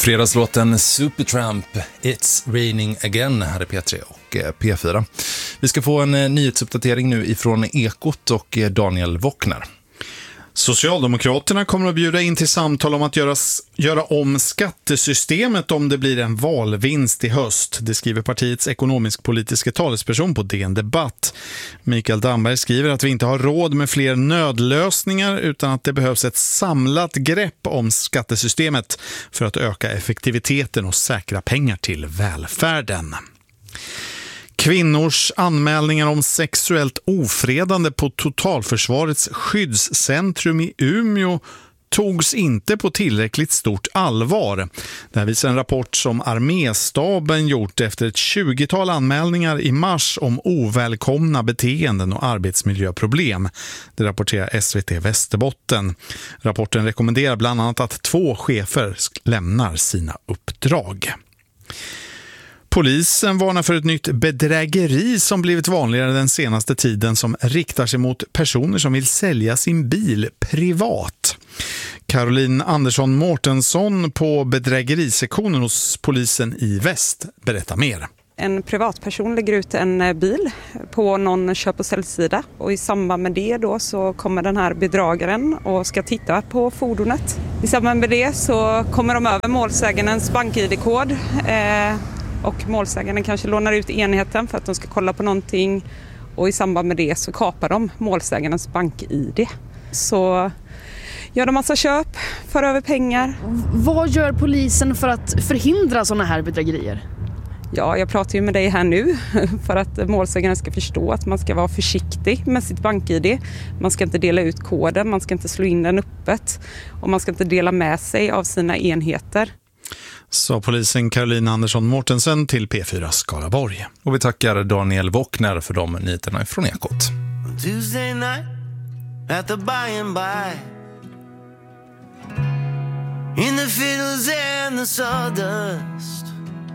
Fredagslåten Supertramp, It's Raining Again här i P3 och P4. Vi ska få en nyhetsuppdatering nu ifrån Ekot och Daniel Wockner. Socialdemokraterna kommer att bjuda in till samtal om att göra om skattesystemet om det blir en valvinst i höst. Det skriver partiets ekonomisk-politiska talesperson på DN Debatt. Mikael Damberg skriver att vi inte har råd med fler nödlösningar utan att det behövs ett samlat grepp om skattesystemet för att öka effektiviteten och säkra pengar till välfärden. Kvinnors anmälningar om sexuellt ofredande på Totalförsvarets skyddscentrum i Umeå togs inte på tillräckligt stort allvar. Det här visar en rapport som arméstaben gjort efter ett 20-tal anmälningar i mars om ovälkomna beteenden och arbetsmiljöproblem. Det rapporterar SVT Västerbotten. Rapporten rekommenderar bland annat att 2 chefer lämnar sina uppdrag. Polisen varnar för ett nytt bedrägeri som blivit vanligare den senaste tiden som riktar sig mot personer som vill sälja sin bil privat. Caroline Andersson Mårtensson på bedrägerisektionen hos polisen i Väst berättar mer. En privatperson lägger ut en bil på någon köp- och säljsida och i samband med det då så kommer den här bedragaren och ska titta på fordonet. I samband med det så kommer de över målsägarens bank-ID-kod och målsägaren kanske lånar ut enheten för att de ska kolla på någonting och i samband med det så kapar de målsägarens bank-ID. Så gör de massa köp, för över pengar. Vad gör polisen för att förhindra sådana här bedrägerier? Ja, jag pratar ju med dig här nu för att målsägaren ska förstå att man ska vara försiktig med sitt bank-ID. Man ska inte dela ut koden, man ska inte slå in den öppet och man ska inte dela med sig av sina enheter. Så polisen Caroline Andersson Mårtensen till P4 Skaraborg. Och vi tackar Daniel Wockner för de nyheterna från Ekot. Tuesday night at the by and by, in the fiddles and the sawdust,